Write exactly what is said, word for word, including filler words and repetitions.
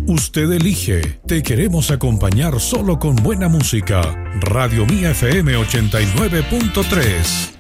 Usted elige. Te queremos acompañar solo con buena música. Radio Mía F M ochenta y nueve punto tres.